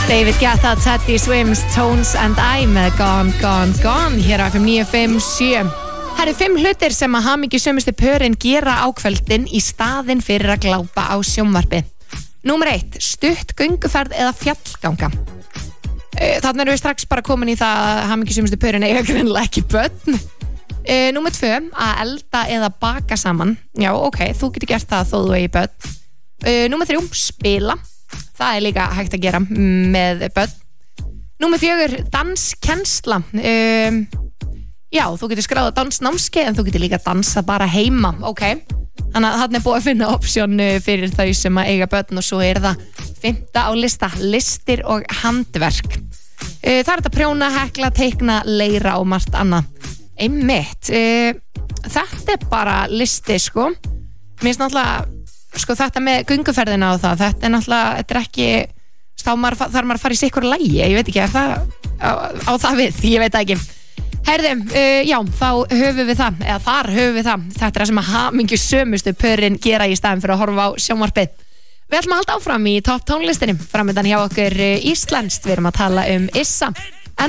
David Guetta, Teddy Swims, Tones and I með Gone, Gone, Gone hér á FM 957. Það eru 5 hlutir sem að hamingjusömustu pörin gera á kvöldin í staðinn fyrir að glápa á sjónvarpi. Númer 1, stutt gönguferð eða fjallganga. Þannig erum við strax bara komin í það að hamingjusömustu pörin eiga greinilega ekki börn. Númer 2, að elda eða baka saman. Já, ok, þú getur gert það þó þú eigi börn. Númer 3, spila. Það er líka hægt að gera með börn. Númer 4, danskennsla. Já, þú getur skráð dansnámskeið en þú getur líka dansa bara heima, ok? Þannig að þarna er búið að finna option fyrir þau sem að eiga börn og svo er það 5. á lista, listir og handverk. Það er þetta prjóna, hekla, teikna, leira og margt annað. Einmitt. Þetta er bara listi, sko. Mér finnst náttúrulega sko þetta með gönguferðina og það, þetta er náttúrulega, þetta er ekki þarf maður að fara í sikkur lagi, ég veit ekki, er það á það við, ég veit það ekki. Herðum, já, þá höfum við það, eða þar höfum við það, þetta er það sem að hamingjusömustu pörin gera í staðinn fyrir að horfa á sjónvarpið. Við ætlum að halda áfram í topp tónlistinni, framöndan hjá okkur íslenskt, við erum að tala um Issa.